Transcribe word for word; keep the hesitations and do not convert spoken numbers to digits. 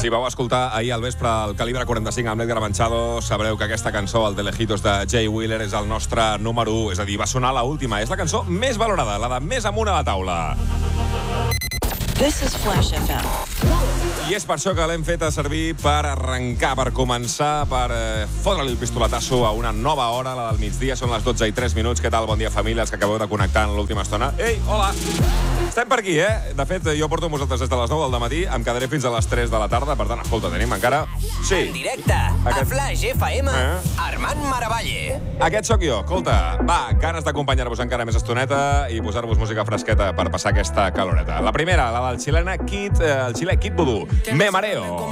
Si vau escoltar ahir al vespre el Calibre quaranta-cinc amb l'Edgar Manchado, sabreu que aquesta cançó, el Telehitos de Jay Wheeler, és el nostre número u. És a dir, va sonar la última. És la cançó més valorada, la de més amunt a la taula. This is Flash F M. I és per això que l'hem fet a servir per arrencar, per començar, per eh, fotre-li el pistoletasso a una nova hora, la del migdia. Són les dotze i tres minuts. Què tal? Bon dia, famílies, que acabeu de connectar en l'última estona. Ei, hola! Estem per aquí, eh? De fet, jo porto amb vosaltres des de les nou del matí, em quedaré fins a les tres de la tarda, per tant, escolta, tenim encara... Sí. En directe, Aquest... a Flash F M, eh? Armand Maravalle. Aquest sóc jo, escolta. Va, ganes d'acompanyar-vos encara més estoneta i posar-vos música fresqueta per passar aquesta caloreta. La primera, la del xilena Kid, eh, el xilè Kid Voodoo. Me mareo.